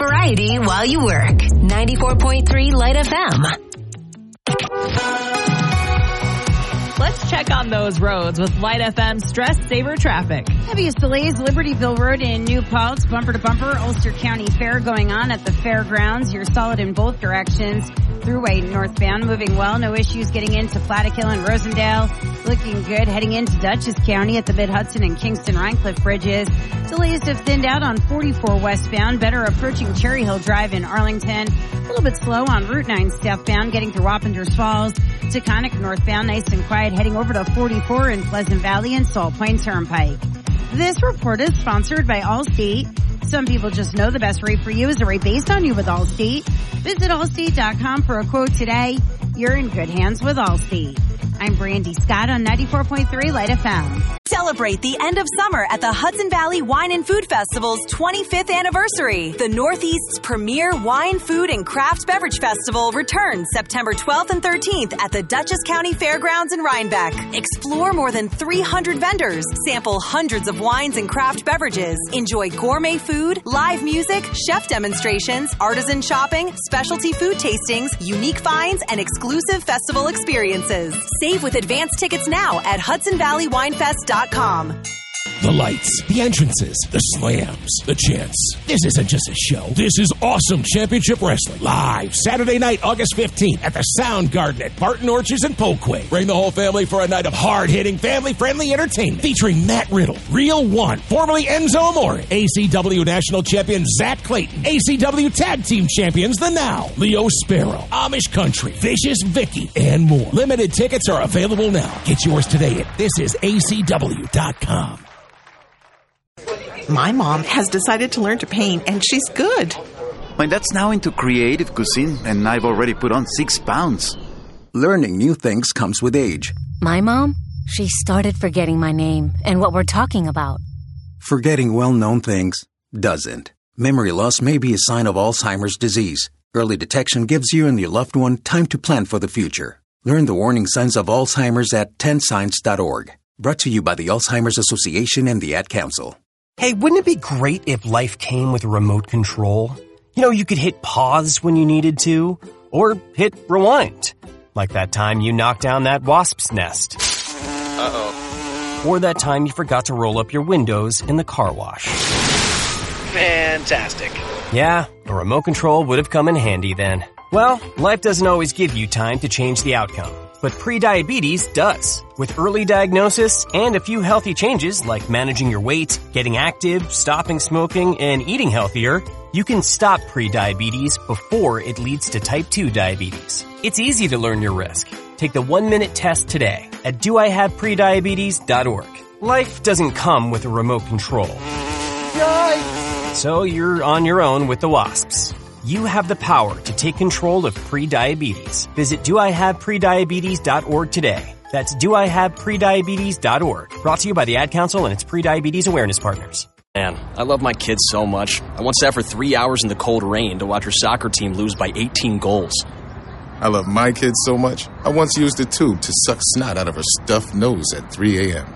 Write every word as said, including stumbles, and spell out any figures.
variety while you work. ninety-four point three Light F M. Let's check on those roads with Light F M Stress Saver Traffic. Heaviest delays, Libertyville Road in New Paltz, bumper to bumper, Ulster County Fair going on at the fairgrounds. You're solid in both directions. Thruway northbound moving well. No issues getting into Flattick and Rosendale. Looking good heading into Dutchess County at the Mid-Hudson and Kingston Rhinecliff bridges. Delays have thinned out on forty-four westbound. Better approaching Cherry Hill Drive in Arlington. A little bit slow on Route nine southbound getting through Wappingers Falls. Taconic northbound nice and quiet heading over to forty-four in Pleasant Valley and Salt Point Turnpike. This report is sponsored by Allstate. Some people just know the best rate for you is the rate based on you with Allstate. Visit allstate dot com for a quote today. You're in good hands with Allstate. I'm Brandy Scott on ninety-four point three Light F M. Celebrate the end of summer at the Hudson Valley Wine and Food Festival's twenty-fifth anniversary. The Northeast's premier wine, food, and craft beverage festival returns September twelfth and thirteenth at the Dutchess County Fairgrounds in Rhinebeck. Explore more than three hundred vendors, sample hundreds of wines and craft beverages, enjoy gourmet food, live music, chef demonstrations, artisan shopping, specialty food tastings, unique finds, and exclusive festival experiences. Save with advance tickets now at hudson valley wine fest dot com. The lights, the entrances, the slams, the chants. This isn't just a show. This is awesome championship wrestling. Live Saturday night, August fifteenth at the Sound Garden at Barton Orchards and Polkway. Bring the whole family for a night of hard-hitting, family-friendly entertainment featuring Matt Riddle, Real One, formerly Enzo Amore, A C W National Champion Zach Clayton, A C W Tag Team Champions The Now, Leo Sparrow, Amish Country, Vicious Vicky, and more. Limited tickets are available now. Get yours today at this is A C W dot com. My mom has decided to learn to paint, and she's good. My dad's now into creative cuisine, and I've already put on six pounds. Learning new things comes with age. My mom, she started forgetting my name and what we're talking about. Forgetting well-known things doesn't. Memory loss may be a sign of Alzheimer's disease. Early detection gives you and your loved one time to plan for the future. Learn the warning signs of Alzheimer's at ten signs dot org. Brought to you by the Alzheimer's Association and the Ad Council. Hey, wouldn't it be great if life came with a remote control? You know, you could hit pause when you needed to, or hit rewind. Like that time you knocked down that wasp's nest. Uh-oh. Or that time you forgot to roll up your windows in the car wash. Fantastic. Yeah, a remote control would have come in handy then. Well, life doesn't always give you time to change the outcome. But prediabetes does. With early diagnosis and a few healthy changes like managing your weight, getting active, stopping smoking, and eating healthier, you can stop prediabetes before it leads to type two diabetes. It's easy to learn your risk. Take the one-minute test today at do I have prediabetes dot org. Life doesn't come with a remote control. Yikes! So you're on your own with the wasps. You have the power to take control of prediabetes. Visit do I have prediabetes dot org today. That's do I have prediabetes dot org. Brought to you by the Ad Council and its prediabetes awareness partners. Man, I love my kids so much. I once sat for three hours in the cold rain to watch her soccer team lose by eighteen goals. I love my kids so much. I once used a tube to suck snot out of her stuffed nose at three a.m.